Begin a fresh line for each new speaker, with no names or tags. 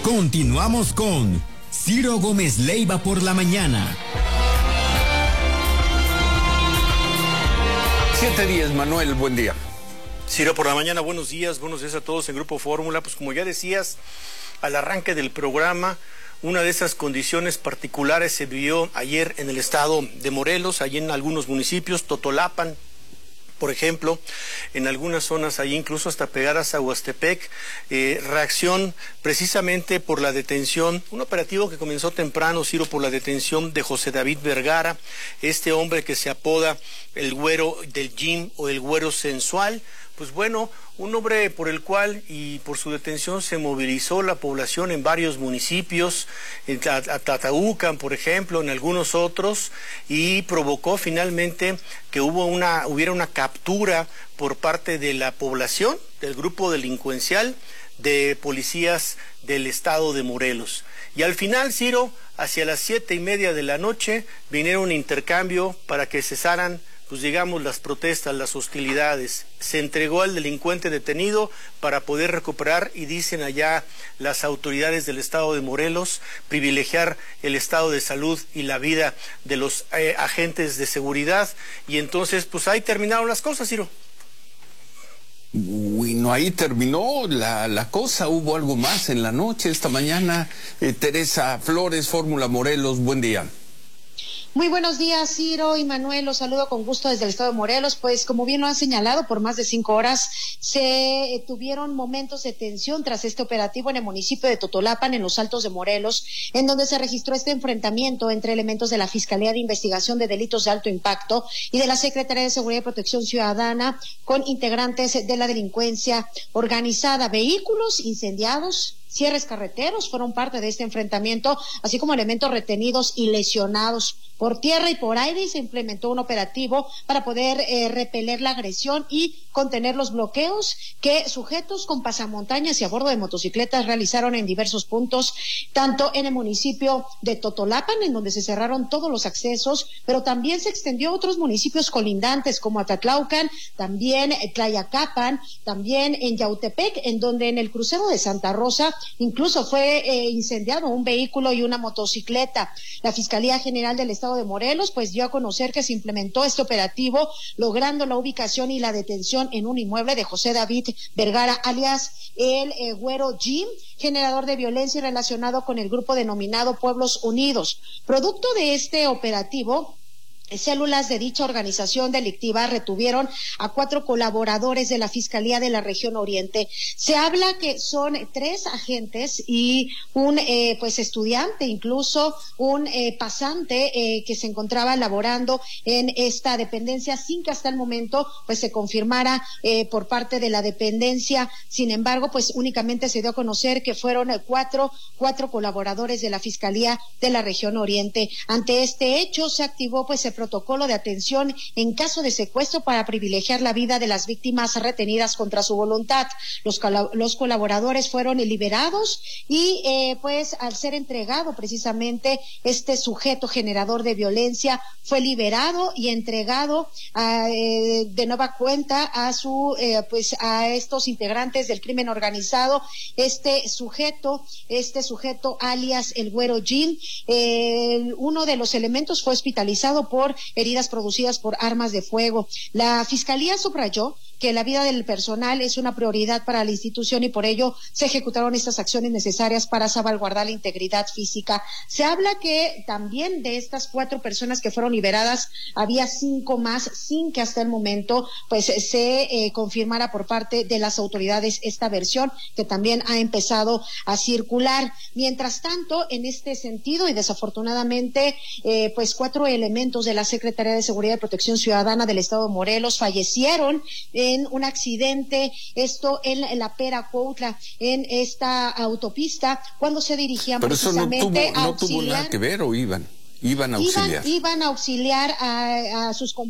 Continuamos con Ciro Gómez Leiva por la mañana.
7:10, Manuel, buen día.
Ciro por la mañana, buenos días a todos en Grupo Fórmula. Pues como ya decías al arranque del programa, una de esas condiciones particulares se vivió ayer en el estado de Morelos, allí en algunos municipios, Totolapan, por ejemplo, en algunas zonas, ahí incluso hasta pegadas a Huastepec, reacción precisamente por la detención, un operativo que comenzó temprano, Ciro, por la detención de José David Vergara, este hombre que se apoda el güero del gym o el güero sensual. Pues bueno, un hombre por el cual y por su detención se movilizó la población en varios municipios, en Tlahtaucan, por ejemplo, en algunos otros, y provocó finalmente que hubiera una captura por parte de la población, del grupo delincuencial, de policías del estado de Morelos. Y al final, Ciro, hacia las 7:30 de la noche, vinieron un intercambio para que cesaran, pues digamos, las protestas, las hostilidades. Se entregó al delincuente detenido para poder recuperar, y dicen allá las autoridades del estado de Morelos, privilegiar el estado de salud y la vida de los agentes de seguridad. Y entonces, pues ahí terminaron las cosas, Ciro.
Uy, no, ahí terminó la cosa, hubo algo más en la noche, esta mañana. Teresa Flores, Fórmula Morelos, buen día.
Muy buenos días, Ciro y Manuel, los saludo con gusto desde el estado de Morelos. Pues como bien lo han señalado, por más de 5 horas se tuvieron momentos de tensión tras este operativo en el municipio de Totolapan, en los Altos de Morelos, en donde se registró este enfrentamiento entre elementos de la Fiscalía de Investigación de Delitos de Alto Impacto y de la Secretaría de Seguridad y Protección Ciudadana con integrantes de la delincuencia organizada. Vehículos incendiados, cierres carreteros fueron parte de este enfrentamiento, así como elementos retenidos y lesionados. Por tierra y por aire se implementó un operativo para poder repeler la agresión y contener los bloqueos que sujetos con pasamontañas y a bordo de motocicletas realizaron en diversos puntos, tanto en el municipio de Totolapan, en donde se cerraron todos los accesos, pero también se extendió a otros municipios colindantes como Atatlaucan, también Tlayacapan, también en Yautepec, en donde en el crucero de Santa Rosa incluso fue incendiado un vehículo y una motocicleta. La Fiscalía General del Estado de Morelos pues dio a conocer que se implementó este operativo, logrando la ubicación y la detención en un inmueble de José David Vergara, alias el güero Jim, generador de violencia relacionado con el grupo denominado Pueblos Unidos. Producto de este operativo, células de dicha organización delictiva retuvieron a 4 colaboradores de la Fiscalía de la Región Oriente. Se habla que son 3 agentes y un pues estudiante, incluso un pasante que se encontraba laborando en esta dependencia, sin que hasta el momento pues se confirmara por parte de la dependencia. Sin embargo, pues únicamente se dio a conocer que fueron cuatro colaboradores de la Fiscalía de la Región Oriente. Ante este hecho se activó pues el protocolo de atención en caso de secuestro para privilegiar la vida de las víctimas retenidas contra su voluntad. Los colaboradores fueron liberados y pues al ser entregado precisamente este sujeto generador de violencia, fue liberado y entregado de nueva cuenta a a estos integrantes del crimen organizado. Este sujeto alias el güero Jim, uno de los elementos fue hospitalizado por heridas producidas por armas de fuego. La Fiscalía subrayó que la vida del personal es una prioridad para la institución y por ello se ejecutaron estas acciones necesarias para salvaguardar la integridad física. Se habla que también de estas 4 personas que fueron liberadas había 5 más, sin que hasta el momento pues se confirmara por parte de las autoridades esta versión que también ha empezado a circular. Mientras tanto, en este sentido y desafortunadamente pues 4 elementos de la Secretaría de Seguridad y Protección Ciudadana del Estado de Morelos fallecieron en un accidente, esto en la Pera Cuautla, en esta autopista, cuando se dirigían precisamente
no tuvo nada que ver, ¿o iban a auxiliar?
Iban a auxiliar a sus compañeros